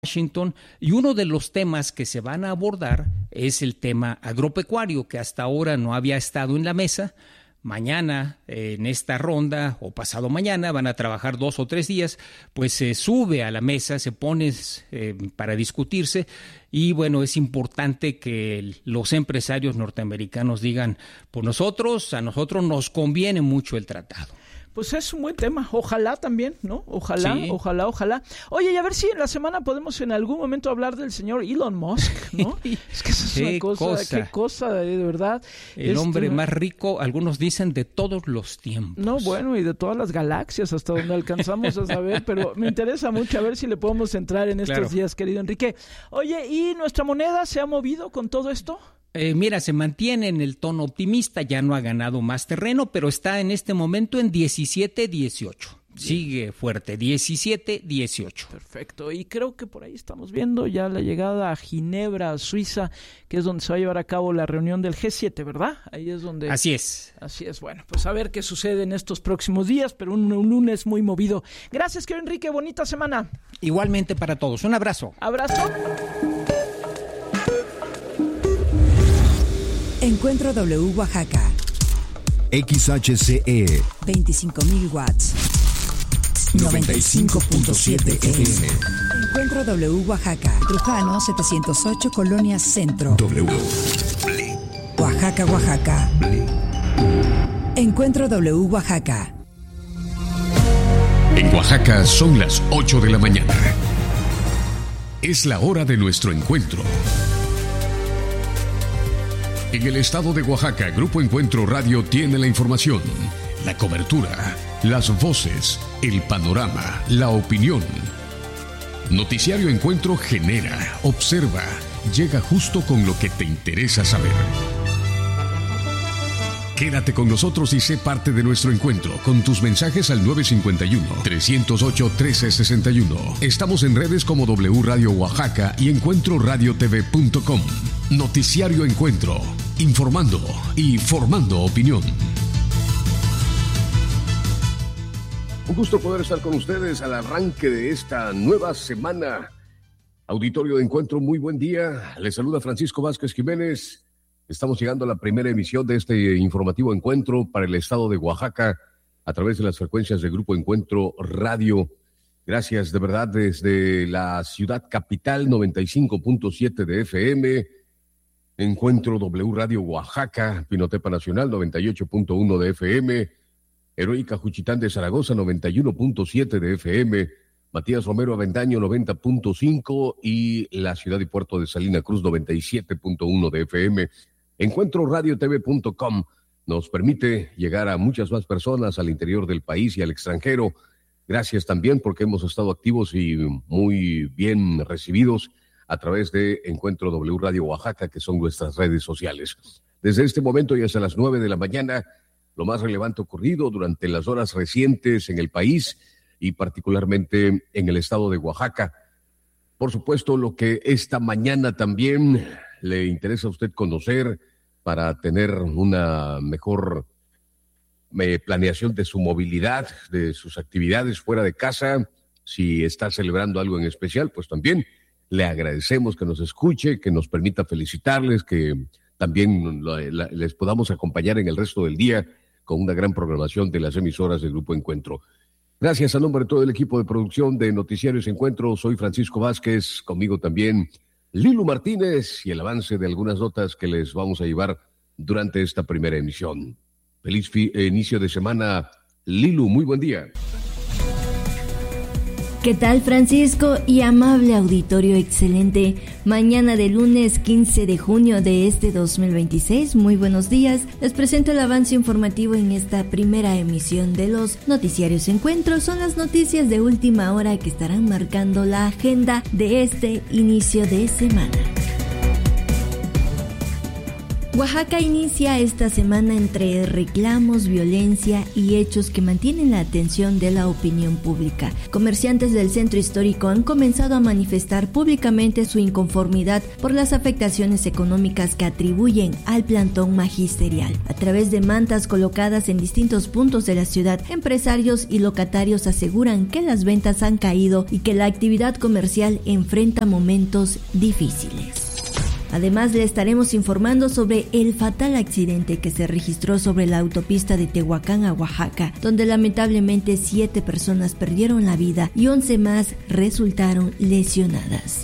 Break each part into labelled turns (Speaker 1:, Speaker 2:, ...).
Speaker 1: Washington, y uno de los temas que se van a abordar es el tema agropecuario, que hasta ahora no había estado en la mesa. Mañana, en esta ronda, o pasado mañana, van a trabajar 2 o 3 días, pues se sube a la mesa, se pone para discutirse, y bueno, es importante que los empresarios norteamericanos digan, pues a nosotros nos conviene mucho el tratado.
Speaker 2: Pues es un buen tema, ojalá también, ¿no? Ojalá, sí. Ojalá. Oye, y a ver si en la semana podemos en algún momento hablar del señor Elon Musk, ¿no? Es que eso es una cosa, qué cosa, de verdad.
Speaker 1: El hombre más rico, algunos dicen, de todos los tiempos.
Speaker 2: No, bueno, y de todas las galaxias, hasta donde alcanzamos a saber, pero me interesa mucho a ver si le podemos entrar en estos días, querido Enrique. Oye, ¿y nuestra moneda se ha movido con todo esto?
Speaker 1: Mira, se mantiene en el tono optimista, ya no ha ganado más terreno, pero está en este momento en 17.18. Sigue fuerte, 17.18.
Speaker 2: Perfecto, y creo que por ahí estamos viendo ya la llegada a Ginebra, Suiza, que es donde se va a llevar a cabo la reunión del G7, ¿verdad? Ahí es donde...
Speaker 1: Así es.
Speaker 2: Bueno, pues a ver qué sucede en estos próximos días, pero un lunes muy movido. Gracias, querido Enrique, bonita semana.
Speaker 1: Igualmente para todos, un abrazo.
Speaker 2: Abrazo.
Speaker 3: Encuentro W Oaxaca.
Speaker 4: XHCE
Speaker 3: 25,000 watts.
Speaker 4: 95.7 FM.
Speaker 3: Encuentro W Oaxaca. Trujano 708, Colonia Centro.
Speaker 4: W.
Speaker 3: Oaxaca. Encuentro W Oaxaca.
Speaker 4: En Oaxaca son las 8 de la mañana. Es la hora de nuestro encuentro. En el estado de Oaxaca, Grupo Encuentro Radio tiene la información, la cobertura, las voces, el panorama, la opinión. Noticiario Encuentro genera, observa, llega justo con lo que te interesa saber. Quédate con nosotros y sé parte de nuestro encuentro con tus mensajes al 951-308-1361. Estamos en redes como W Radio Oaxaca y encuentroradiotv.com. Noticiario Encuentro, informando y formando opinión. Un gusto poder estar con ustedes al arranque de esta nueva semana. Auditorio de Encuentro, muy buen día. Les saluda Francisco Vázquez Jiménez. Estamos llegando a la primera emisión de este informativo encuentro para el estado de Oaxaca a través de las frecuencias de Grupo Encuentro Radio. Gracias de verdad desde la ciudad capital, 95.7 de FM. Encuentro W Radio Oaxaca, Pinotepa Nacional, 98.1 de FM. Heroica Juchitán de Zaragoza, 91.7 de FM. Matías Romero Avendaño, 90.5 y la ciudad y puerto de Salina Cruz, 97.1 de FM. EncuentroRadioTV.com nos permite llegar a muchas más personas al interior del país y al extranjero. Gracias también porque hemos estado activos y muy bien recibidos a través de Encuentro W Radio Oaxaca, que son nuestras redes sociales. Desde este momento y hasta las 9 de la mañana, lo más relevante ocurrido durante las horas recientes en el país y particularmente en el estado de Oaxaca. Por supuesto, lo que esta mañana también le interesa a usted conocer para tener una mejor planeación de su movilidad, de sus actividades fuera de casa. Si está celebrando algo en especial, pues también le agradecemos que nos escuche, que nos permita felicitarles, que también les podamos acompañar en el resto del día con una gran programación de las emisoras del Grupo Encuentro. Gracias a nombre de todo el equipo de producción de Noticiarios Encuentro. Soy Francisco Vázquez, conmigo también Lilu Martínez y el avance de algunas notas que les vamos a llevar durante esta primera emisión. Feliz inicio de semana, Lilu, muy buen día.
Speaker 5: ¿Qué tal, Francisco y amable auditorio excelente? Mañana de lunes 15 de junio de este 2026, muy buenos días. Les presento el avance informativo en esta primera emisión de los Noticiarios Encuentros. Son las noticias de última hora que estarán marcando la agenda de este inicio de semana. Oaxaca inicia esta semana entre reclamos, violencia y hechos que mantienen la atención de la opinión pública. Comerciantes del centro histórico han comenzado a manifestar públicamente su inconformidad por las afectaciones económicas que atribuyen al plantón magisterial. A través de mantas colocadas en distintos puntos de la ciudad, empresarios y locatarios aseguran que las ventas han caído y que la actividad comercial enfrenta momentos difíciles. Además, le estaremos informando sobre el fatal accidente que se registró sobre la autopista de Tehuacán a Oaxaca, donde lamentablemente 7 personas perdieron la vida y 11 más resultaron lesionadas.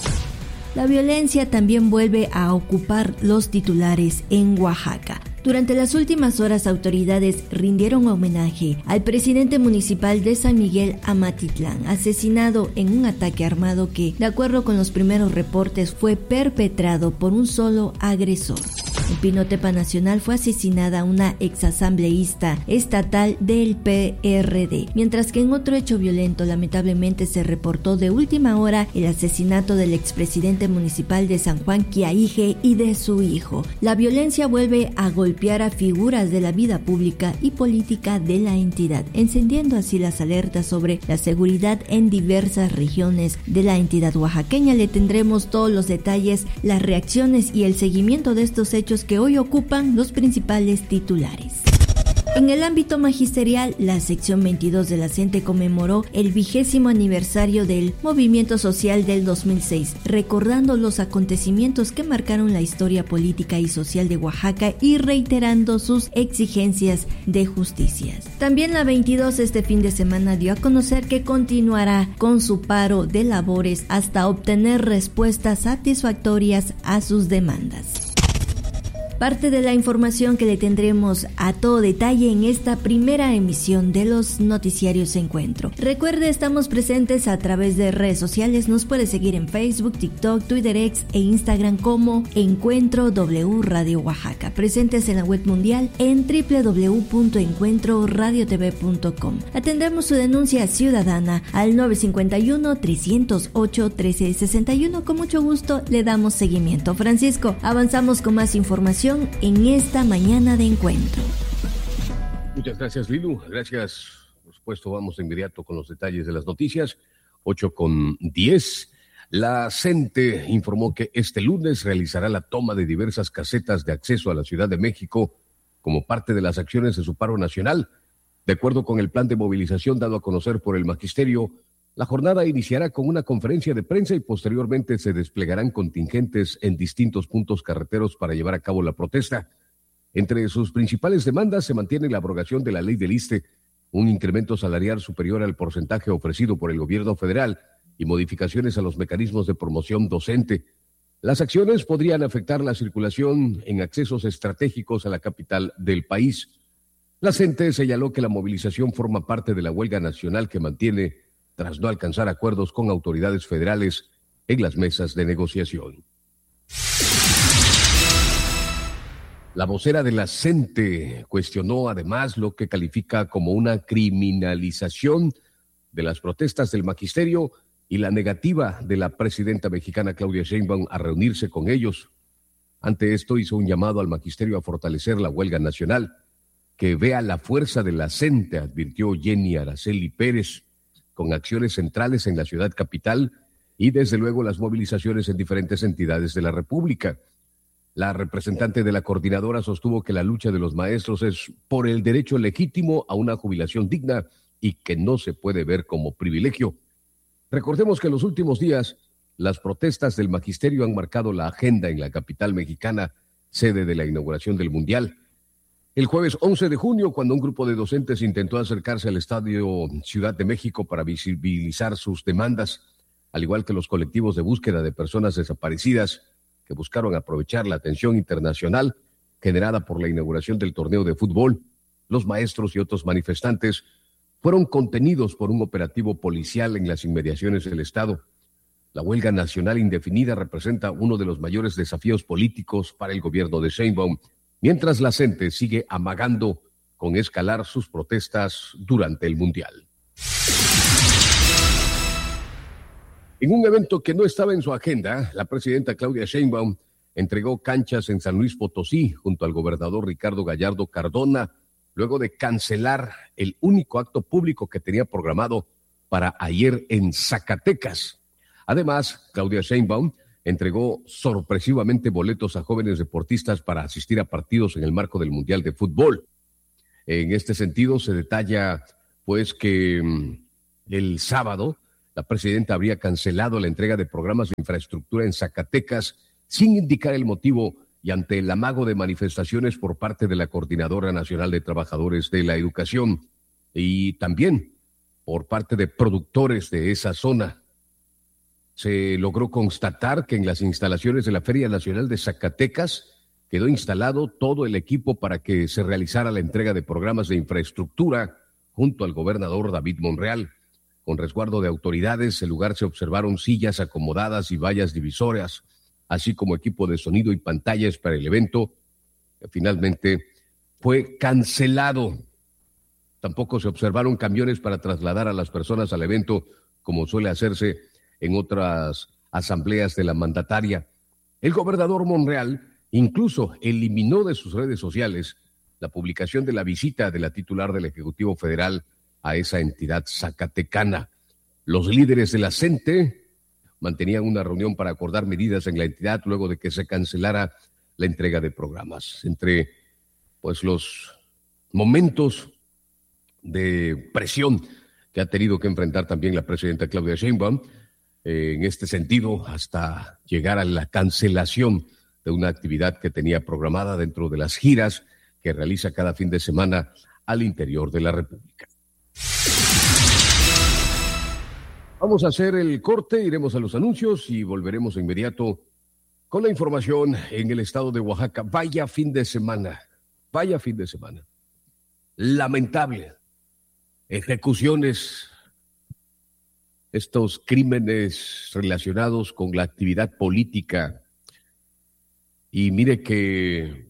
Speaker 5: La violencia también vuelve a ocupar los titulares en Oaxaca. Durante las últimas horas, autoridades rindieron homenaje al presidente municipal de San Miguel Amatitlán, asesinado en un ataque armado que, de acuerdo con los primeros reportes, fue perpetrado por un solo agresor. En Pinotepa Nacional fue asesinada una exasambleísta estatal del PRD, mientras que en otro hecho violento lamentablemente se reportó de última hora el asesinato del expresidente municipal de San Juan Quiaije y de su hijo. La violencia vuelve a golpear a figuras de la vida pública y política de la entidad, encendiendo así las alertas sobre la seguridad en diversas regiones de la entidad oaxaqueña. Le tendremos todos los detalles, las reacciones y el seguimiento de estos hechos que hoy ocupan los principales titulares. En el ámbito magisterial, la sección 22 de la CENTE conmemoró el 20º aniversario del movimiento social del 2006, recordando los acontecimientos que marcaron la historia política y social de Oaxaca y reiterando sus exigencias de justicia. También la 22 este fin de semana dio a conocer que continuará con su paro de labores hasta obtener respuestas satisfactorias a sus demandas. Parte de la información que le tendremos a todo detalle en esta primera emisión de los noticiarios Encuentro. Recuerde, estamos presentes a través de redes sociales. Nos puede seguir en Facebook, TikTok, Twitter, X e Instagram como Encuentro W Radio Oaxaca. Presentes en la web mundial en www.encuentroradiotv.com. Atendemos su denuncia ciudadana al 951-308-1361. Con mucho gusto le damos seguimiento. Francisco, avanzamos con más información en esta mañana de Encuentro.
Speaker 4: Muchas gracias, Lilu. Gracias. Por supuesto, vamos de inmediato con los detalles de las noticias. 8:10. La CENTE informó que este lunes realizará la toma de diversas casetas de acceso a la Ciudad de México como parte de las acciones de su paro nacional. De acuerdo con el plan de movilización dado a conocer por el Magisterio, la jornada iniciará con una conferencia de prensa y posteriormente se desplegarán contingentes en distintos puntos carreteros para llevar a cabo la protesta. Entre sus principales demandas se mantiene la abrogación de la ley del ISSSTE, un incremento salarial superior al porcentaje ofrecido por el gobierno federal y modificaciones a los mecanismos de promoción docente. Las acciones podrían afectar la circulación en accesos estratégicos a la capital del país. La CENTE señaló que la movilización forma parte de la huelga nacional que mantiene tras no alcanzar acuerdos con autoridades federales en las mesas de negociación. La vocera de la CENTE cuestionó además lo que califica como una criminalización de las protestas del magisterio y la negativa de la presidenta mexicana Claudia Sheinbaum a reunirse con ellos. Ante esto hizo un llamado al magisterio a fortalecer la huelga nacional, que vea la fuerza de la CENTE, advirtió Jenny Araceli Pérez, con acciones centrales en la ciudad capital y desde luego las movilizaciones en diferentes entidades de la República. La representante de la coordinadora sostuvo que la lucha de los maestros es por el derecho legítimo a una jubilación digna y que no se puede ver como privilegio. Recordemos que en los últimos días las protestas del magisterio han marcado la agenda en la capital mexicana, sede de la inauguración del Mundial. El jueves 11 de junio, cuando un grupo de docentes intentó acercarse al Estadio Ciudad de México para visibilizar sus demandas, al igual que los colectivos de búsqueda de personas desaparecidas que buscaron aprovechar la atención internacional generada por la inauguración del torneo de fútbol, los maestros y otros manifestantes fueron contenidos por un operativo policial en las inmediaciones del Estado. La huelga nacional indefinida representa uno de los mayores desafíos políticos para el gobierno de Sheinbaum, mientras la CENTE sigue amagando con escalar sus protestas durante el Mundial. En un evento que no estaba en su agenda, la presidenta Claudia Sheinbaum entregó canchas en San Luis Potosí junto al gobernador Ricardo Gallardo Cardona, luego de cancelar el único acto público que tenía programado para ayer en Zacatecas. Además, Claudia Sheinbaum entregó sorpresivamente boletos a jóvenes deportistas para asistir a partidos en el marco del Mundial de Fútbol. En este sentido, se detalla pues que el sábado la presidenta habría cancelado la entrega de programas de infraestructura en Zacatecas sin indicar el motivo y ante el amago de manifestaciones por parte de la Coordinadora Nacional de Trabajadores de la Educación y también por parte de productores de esa zona. Se logró constatar que en las instalaciones de la Feria Nacional de Zacatecas quedó instalado todo el equipo para que se realizara la entrega de programas de infraestructura junto al gobernador David Monreal. Con resguardo de autoridades, en el lugar se observaron sillas acomodadas y vallas divisoras, así como equipo de sonido y pantallas para el evento, que finalmente fue cancelado. Tampoco se observaron camiones para trasladar a las personas al evento, como suele hacerse en otras asambleas de la mandataria. El gobernador Monreal incluso eliminó de sus redes sociales la publicación de la visita de la titular del Ejecutivo Federal a esa entidad zacatecana. Los líderes de la CENTE mantenían una reunión para acordar medidas en la entidad luego de que se cancelara la entrega de programas. Entre pues los momentos de presión que ha tenido que enfrentar también la presidenta Claudia Sheinbaum, en este sentido, hasta llegar a la cancelación de una actividad que tenía programada dentro de las giras que realiza cada fin de semana al interior de la República. Vamos a hacer el corte, iremos a los anuncios y volveremos de inmediato con la información en el estado de Oaxaca. Vaya fin de semana. Lamentable. Ejecuciones, estos crímenes relacionados con la actividad política. Y mire que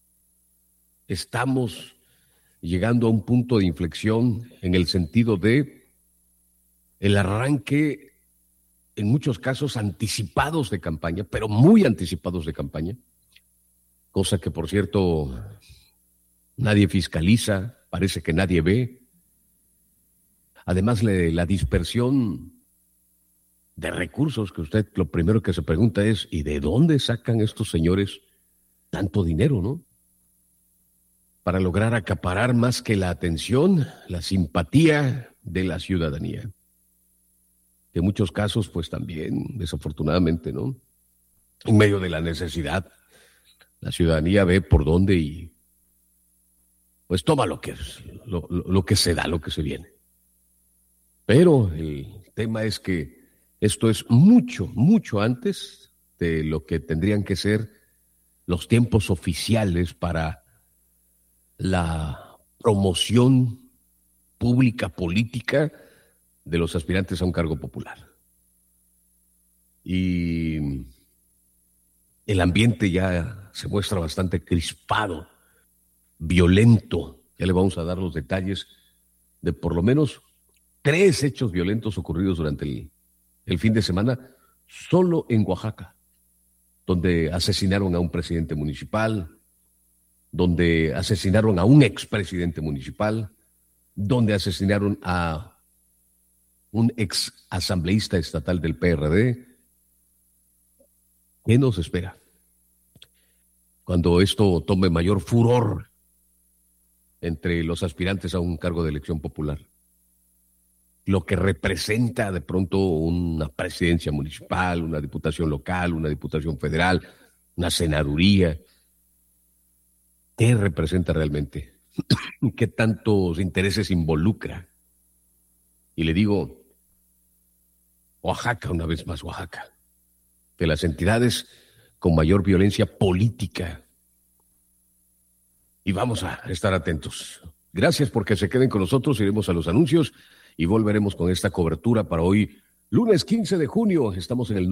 Speaker 4: estamos llegando a un punto de inflexión en el sentido de el arranque, en muchos casos anticipados de campaña, pero muy anticipados de campaña, cosa que por cierto nadie fiscaliza, parece que nadie ve. Además, la dispersión de recursos, que usted lo primero que se pregunta es, ¿y de dónde sacan estos señores tanto dinero, no? Para lograr acaparar más que la atención, la simpatía de la ciudadanía. Que en muchos casos, pues también, desafortunadamente, ¿no? En medio de la necesidad, la ciudadanía ve por dónde y pues toma lo que se da, lo que se viene. Pero el tema es que esto es mucho, mucho antes de lo que tendrían que ser los tiempos oficiales para la promoción pública política de los aspirantes a un cargo popular. Y el ambiente ya se muestra bastante crispado, violento. Ya le vamos a dar los detalles de por lo menos 3 hechos violentos ocurridos durante el fin de semana solo en Oaxaca, donde asesinaron a un presidente municipal, donde asesinaron a un expresidente municipal, donde asesinaron a un ex asambleísta estatal del PRD. ¿Qué nos espera cuando esto tome mayor furor entre los aspirantes a un cargo de elección popular? Lo que representa de pronto una presidencia municipal, una diputación local, una diputación federal, una senaduría. ¿Qué representa realmente? ¿Qué tantos intereses involucra? Y le digo, Oaxaca, una vez más Oaxaca, de las entidades con mayor violencia política. Y vamos a estar atentos. Gracias porque se queden con nosotros, iremos a los anuncios y volveremos con esta cobertura para hoy, lunes 15 de junio. Estamos en el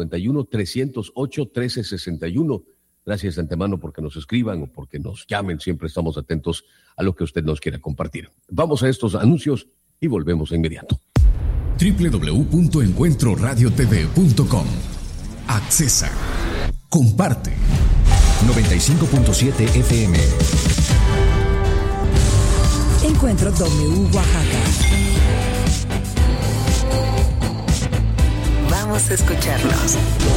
Speaker 4: 951-308-1361. Gracias de antemano porque nos escriban o porque nos llamen. Siempre estamos atentos a lo que usted nos quiera compartir. Vamos a estos anuncios y volvemos de inmediato.
Speaker 6: www.encuentroradiotv.com. Accesa. comparte. 95.7 FM.
Speaker 3: Encuentro W Oaxaca.
Speaker 7: Vamos a escucharnos.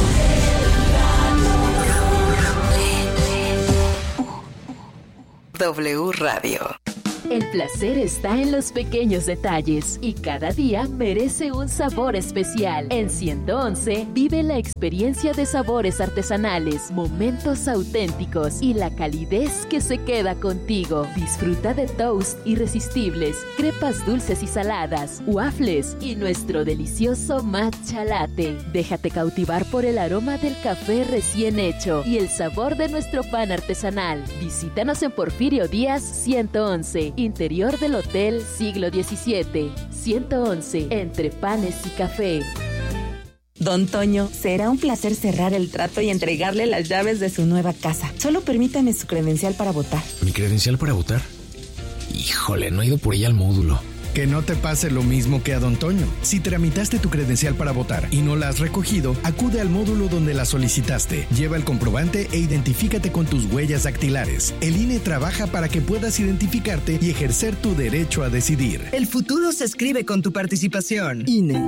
Speaker 7: W Radio.
Speaker 8: El placer está en los pequeños detalles y cada día merece un sabor especial. En 111 vive la experiencia de sabores artesanales, momentos auténticos y la calidez que se queda contigo. Disfruta de toast irresistibles, crepas dulces y saladas, waffles y nuestro delicioso matcha latte. Déjate cautivar por el aroma del café recién hecho y el sabor de nuestro pan artesanal. Visítanos en Porfirio Díaz 111. Interior del Hotel Siglo XVII, 111, entre panes y café.
Speaker 9: Don Toño, será un placer cerrar el trato y entregarle las llaves de su nueva casa. Solo permítame su credencial para votar.
Speaker 10: ¿Mi credencial para votar? Híjole, no he ido por ella al módulo.
Speaker 11: Que no te pase lo mismo que a Don Toño. Si tramitaste tu credencial para votar y no la has recogido, acude al módulo donde la solicitaste. Lleva el comprobante e identifícate con tus huellas dactilares. El INE trabaja para que puedas identificarte y ejercer tu derecho a decidir.
Speaker 12: El futuro se escribe con tu participación. INE.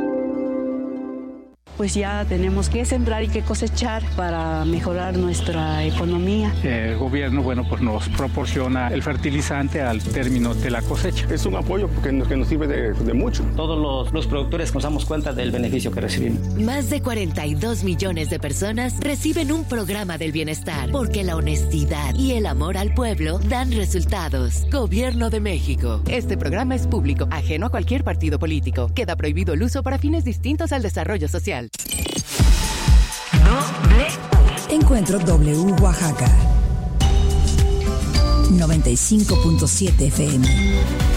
Speaker 13: Pues ya tenemos que sembrar y que cosechar para mejorar nuestra economía.
Speaker 14: El gobierno, pues nos proporciona el fertilizante al término de la cosecha.
Speaker 15: Es un apoyo que nos sirve de mucho.
Speaker 16: Todos los productores nos damos cuenta del beneficio que recibimos.
Speaker 7: Más de 42 millones de personas reciben un programa del bienestar, porque la honestidad y el amor al pueblo dan resultados. Gobierno de México.
Speaker 17: Este programa es público, ajeno a cualquier partido político. Queda prohibido el uso para fines distintos al desarrollo social.
Speaker 3: Encuentro W Oaxaca. 95.7 FM.